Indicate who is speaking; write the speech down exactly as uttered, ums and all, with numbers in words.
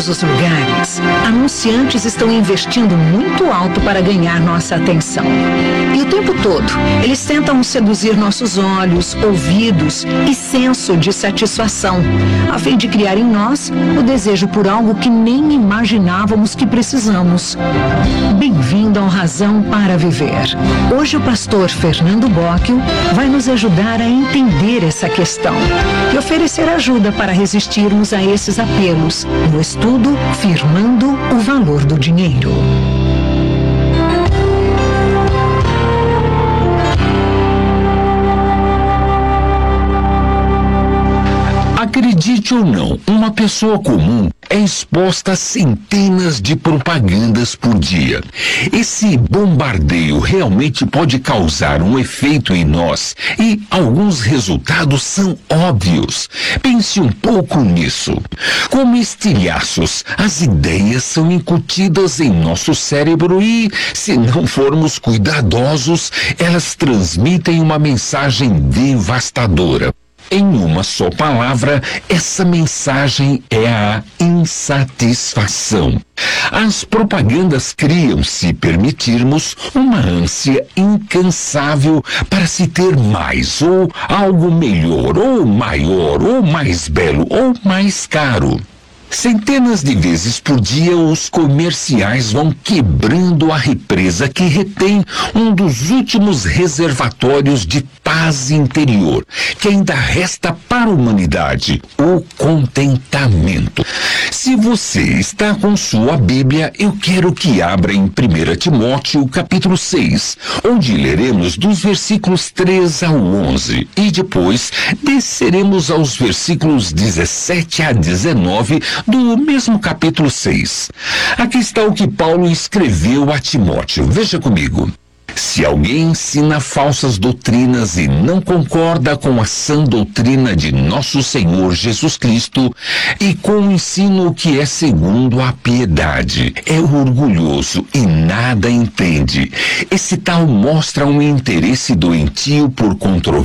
Speaker 1: todos os lugares, anunciantes estão investindo muito alto para ganhar nossa atenção. E o tempo todo, eles tentam seduzir nossos olhos, ouvidos e senso de satisfação, a fim de criar em nós o desejo por algo que nem imaginávamos que precisamos. Bem-vindo ao Razão para Viver. Hoje o pastor Fernando Bocchio vai nos ajudar a entender essa questão e oferecer ajuda para resistirmos a esses apelos no estudo Firmando o Valor do Dinheiro.
Speaker 2: Acredite ou não, uma pessoa comum é exposta a centenas de propagandas por dia. Esse bombardeio realmente pode causar um efeito em nós e alguns resultados são óbvios. Pense um pouco nisso. Como estilhaços, as ideias são incutidas em nosso cérebro e, se não formos cuidadosos, elas transmitem uma mensagem devastadora. Em uma só palavra, essa mensagem é a insatisfação. As propagandas criam, se permitirmos, uma ânsia incansável para se ter mais, ou algo melhor, ou maior, ou mais belo, ou mais caro. Centenas de vezes por dia, os comerciais vão quebrando a represa que retém um dos últimos reservatórios de paz interior, que ainda resta para a humanidade, o contentamento. Se você está com sua Bíblia, eu quero que abra em primeiro Timóteo, capítulo seis, onde leremos dos versículos três ao onze, e depois desceremos aos versículos dezessete a dezenove, do mesmo capítulo seis. Aqui está o que Paulo escreveu a Timóteo. Veja comigo. Se alguém ensina falsas doutrinas e não concorda com a sã doutrina de nosso Senhor Jesus Cristo e com o ensino que é segundo a piedade, é orgulhoso e nada entende. Esse tal mostra um interesse doentio por controvérsia